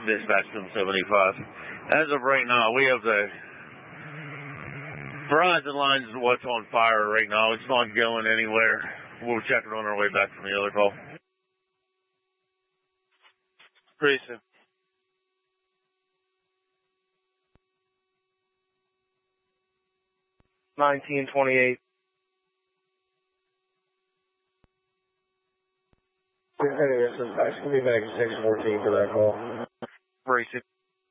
Dispatch 775. As of right now, we have the Verizon lines is what's on fire right now. It's not going anywhere. We'll check it on our way back from the other call. Precinct. $19.28. Can be back at 614 for that call. Precinct.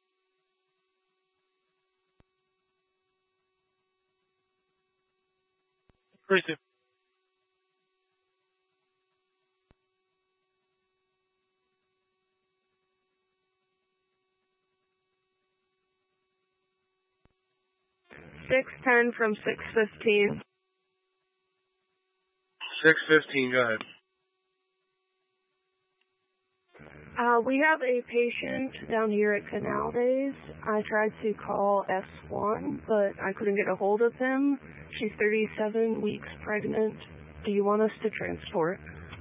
Precinct. $610 from 615. 615, go ahead. We have a patient down here at Canal Days. I tried to call S1, but I couldn't get a hold of him. She's 37 weeks pregnant. Do you want us to transport?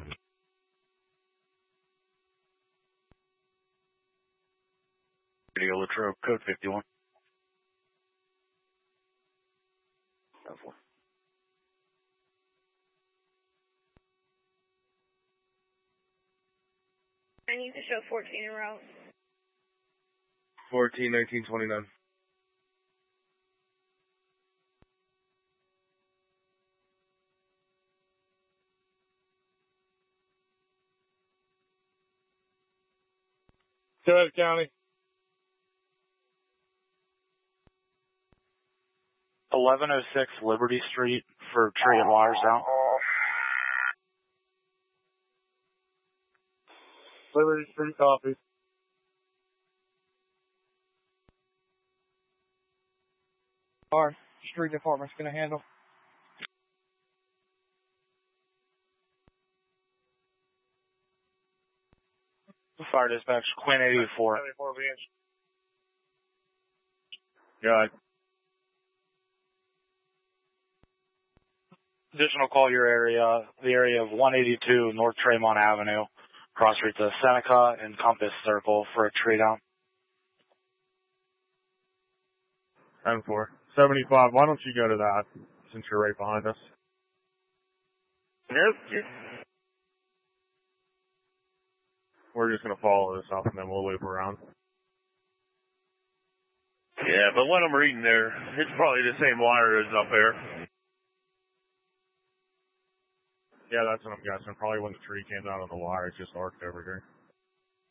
Radio Latrobe, code 51. I need to show 14 en route. 14, 19, 29. Go ahead, County. 1106 Liberty Street for tree and wires out. Liberty Street, copy. Our street department's going to handle. Fire dispatch, Quinn 84. 74 being. Good. Additional call your area, the area of 182 North Tremont Avenue, cross street to Seneca and Compass Circle for a tree down. 10-4. 75, why don't you go to that, since you're right behind us? Nope. We're just going to follow this up, and then we'll loop around. Yeah, but what I'm reading there, it's probably the same wire as up there. Yeah, that's what I'm guessing. Probably when the tree came out on the wire, it just arced over here.